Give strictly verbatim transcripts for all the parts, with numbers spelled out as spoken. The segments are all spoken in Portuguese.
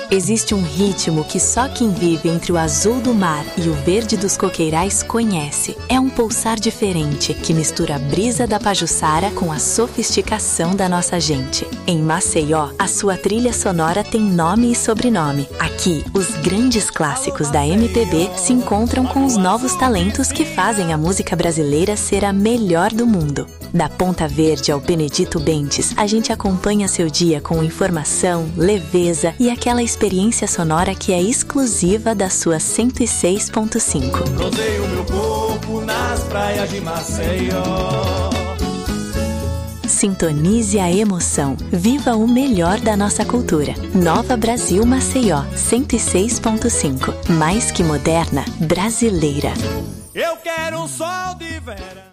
Existe um ritmo que só quem vive entre o azul do mar e o verde dos coqueirais conhece. É um pulsar diferente que mistura a brisa da Pajuçara com a sofisticação da nossa gente. Em Maceió, a sua trilha sonora tem nome e sobrenome. Aqui, os grandes clássicos da M P B se encontram com os novos talentos que fazem a música brasileira ser a melhor do mundo. Da Ponta Verde ao Benedito Bentes, a gente acompanha seu dia com informação, leveza e aquela experiência sonora que é exclusiva da sua cento e seis ponto cinco. Rosei o meu corpo nas praias de Maceió. Sintonize a emoção. Viva o melhor da nossa cultura. Nova Brasil Maceió, cento e seis ponto cinco. Mais que moderna, brasileira. Eu quero um sol de verão.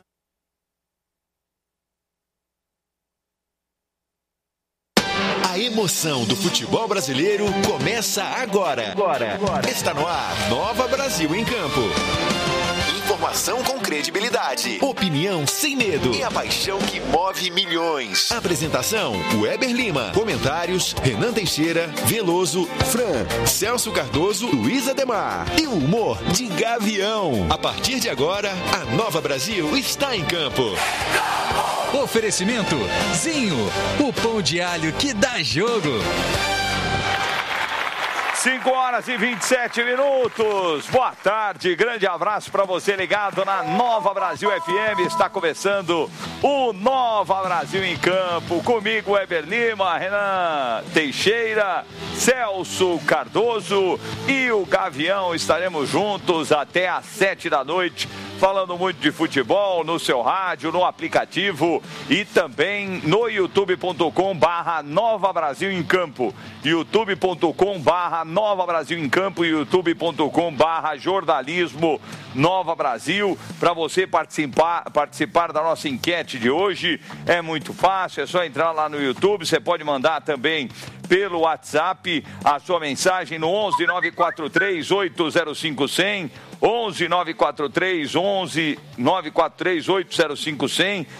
A emoção do futebol brasileiro começa agora. Agora. Agora. Está no ar, Nova Brasil em Campo. Informação com credibilidade, opinião sem medo e a paixão que move milhões. Apresentação, Weber Lima. Comentários, Renan Teixeira, Veloso, Fran, Celso Cardoso, Luiz Ademar. E o humor de Gavião. A partir de agora, a Nova Brasil está em campo. Oferecimento Zinho, o pão de alho que dá jogo. cinco horas e vinte e sete minutos. Boa tarde, grande abraço para você ligado na Nova Brasil F M. Está começando o Nova Brasil em Campo. Comigo, Weber Lima, Renan Teixeira, Celso Cardoso e o Gavião. Estaremos juntos até às sete da noite. Falando muito de futebol no seu rádio, no aplicativo e também no youtube ponto com barra Nova Brasil em Campo. youtube ponto com barra Nova Brasil em Campo e youtube ponto com barra Jornalismo Nova Brasil. Para você participar, participar da nossa enquete de hoje é muito fácil, é só entrar lá no YouTube. Você pode mandar também pelo WhatsApp a sua mensagem no onze nove quatro três oito zero cinco zero zero, onze nove quatro três onze nove quatro três oito zero cinco zero zero.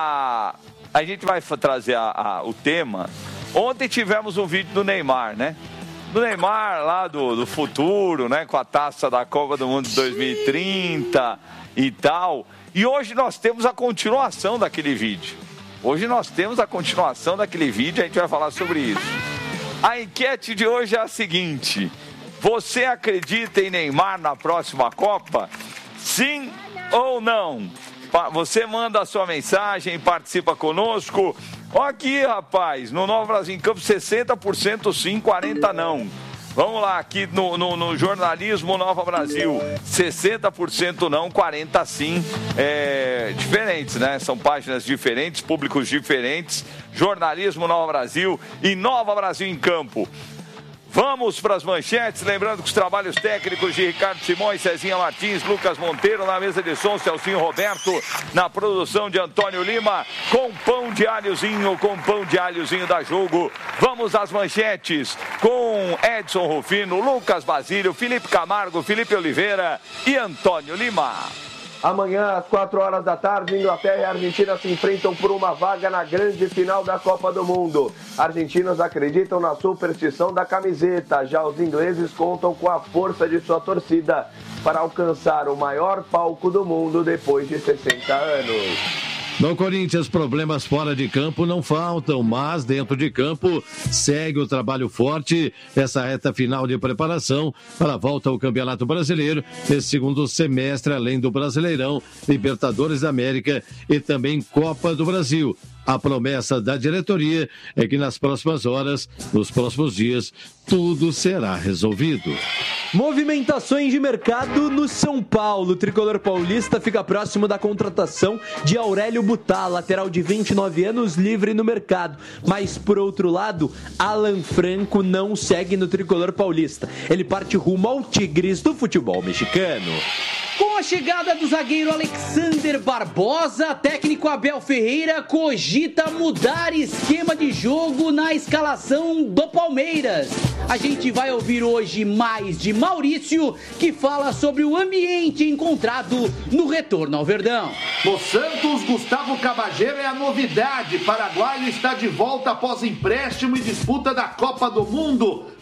A, a gente vai trazer a, a, o tema. Ontem tivemos um vídeo do Neymar, né? Do Neymar lá do, do futuro, né? Com a taça da Copa do Mundo de dois mil e trinta e tal. E hoje nós temos a continuação daquele vídeo. Hoje nós temos a continuação daquele vídeo, a gente vai falar sobre isso. A enquete de hoje é a seguinte: você acredita em Neymar na próxima Copa? Sim ou não? Você manda a sua mensagem e participa conosco. Olha aqui, rapaz, no Nova Brasil em Campo, sessenta por cento sim, quarenta por cento não. Vamos lá, aqui no, no, no Jornalismo Nova Brasil, sessenta por cento não, quarenta por cento sim. É, diferentes, né? São páginas diferentes, públicos diferentes. Jornalismo Nova Brasil e Nova Brasil em Campo. Vamos para as manchetes, lembrando que os trabalhos técnicos de Ricardo Simões, Cezinha Martins, Lucas Monteiro, na mesa de som, Celcinho Roberto, na produção de Antônio Lima, com pão de alhozinho, com pão de alhozinho da Jogo. Vamos às manchetes com Edson Rufino, Lucas Basílio, Felipe Camargo, Felipe Oliveira e Antônio Lima. Amanhã, às quatro horas da tarde, Inglaterra e Argentina se enfrentam por uma vaga na grande final da Copa do Mundo. Argentinos acreditam na superstição da camiseta, já os ingleses contam com a força de sua torcida para alcançar o maior palco do mundo depois de sessenta anos. No Corinthians, problemas fora de campo não faltam, mas dentro de campo segue o trabalho forte, essa reta final de preparação para a volta ao Campeonato Brasileiro nesse segundo semestre, além do Brasileirão, Libertadores da América e também Copa do Brasil. A promessa da diretoria é que nas próximas horas, nos próximos dias, tudo será resolvido. Movimentações de mercado no São Paulo. O tricolor paulista fica próximo da contratação de Aurélio Butá, lateral de vinte e nove anos, livre no mercado. Mas, por outro lado, Alan Franco não segue no tricolor paulista. Ele parte rumo ao Tigres do futebol mexicano. Com a chegada do zagueiro Alexander Barbosa, técnico Abel Ferreira cogita mudar esquema de jogo na escalação do Palmeiras. A gente vai ouvir hoje mais de Maurício, que fala sobre o ambiente encontrado no retorno ao Verdão. No Santos, Gustavo Cabageiro é a novidade. Paraguaio está de volta após empréstimo e disputa da Copa do Mundo.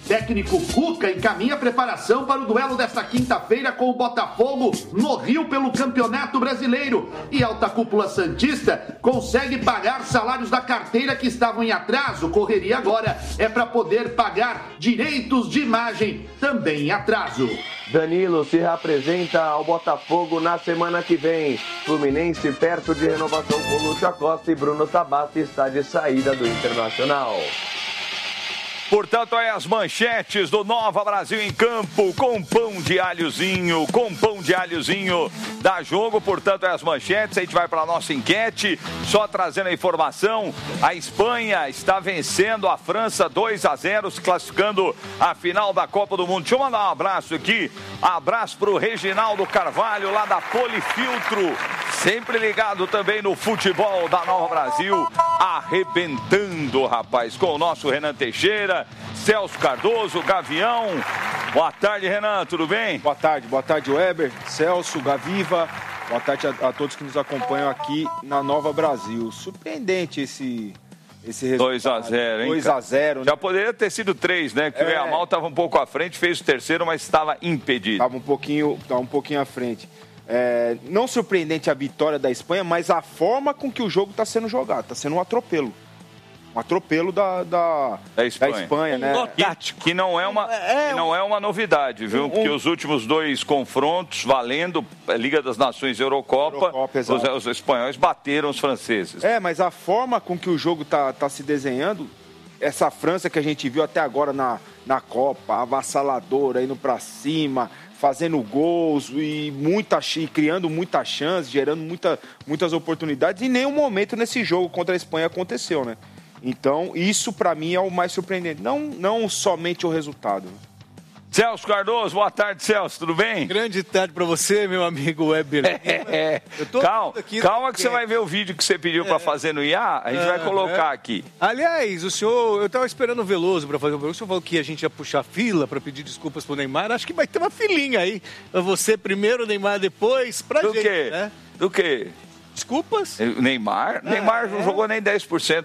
Técnico Cuca encaminha a preparação para o duelo desta quinta-feira com o Botafogo no Rio pelo Campeonato Brasileiro. E alta cúpula santista consegue pagar salários da carteira que estavam em atraso. Correria agora é para poder pagar direitos de imagem também em atraso. Danilo se reapresenta ao Botafogo na semana que vem. Fluminense perto de renovação com Lúcio Acosta e Bruno Tabata está de saída do Internacional. Portanto, aí as manchetes do Nova Brasil em Campo, com pão de alhozinho, com pão de alhozinho dá jogo. Portanto, aí as manchetes, a gente vai para a nossa enquete, só trazendo a informação, a Espanha está vencendo a França dois a zero, se classificando a final da Copa do Mundo. Deixa eu mandar um abraço aqui, abraço para o Reginaldo Carvalho, lá da Polifiltro, sempre ligado também no futebol da Nova Brasil, arrebentando, rapaz, com o nosso Renan Teixeira, Celso Cardoso, Gavião. Boa tarde, Renan, tudo bem? Boa tarde, boa tarde, Weber, Celso, Gaviva. Boa tarde a, a todos que nos acompanham aqui na Nova Brasil. Surpreendente esse, esse resultado. dois a zero, hein? dois a zero. Já poderia ter sido três, né? Que é. o Yamal estava um pouco à frente, fez o terceiro, mas estava impedido. Estava um pouquinho, estava um pouquinho à frente. É, não surpreendente a vitória da Espanha, mas a forma com que o jogo está sendo jogado. Está sendo um atropelo. Um atropelo da, da, da Espanha, da Espanha né? Que, que, não é uma, é, que não é uma novidade, viu? Um, Porque os últimos dois confrontos, valendo Liga das Nações e Eurocopa, Eurocopa os, os espanhóis bateram os franceses. É, mas a forma com que o jogo está tá se desenhando, essa França que a gente viu até agora na, na Copa, avassaladora, indo para cima, fazendo gols e, muita, e criando muita chance, gerando muita, muitas oportunidades, e em nenhum momento nesse jogo contra a Espanha aconteceu, né? Então, isso para mim é o mais surpreendente. Não, não somente o resultado. Celso Cardoso, boa tarde, Celso, tudo bem? Grande tarde para você, meu amigo Weber. É, Eu tô calma, aqui calma que você vai ver o vídeo que você pediu é. para fazer no I A, a gente é, vai colocar é. aqui. Aliás, o senhor, eu estava esperando o Veloso para fazer o programa, o senhor falou que a gente ia puxar fila para pedir desculpas pro Neymar, acho que vai ter uma filinha aí. Você primeiro, o Neymar depois, pra Do gente, quê? né? Do quê? Desculpas? O Neymar? O ah, Neymar não é? jogou nem dez por cento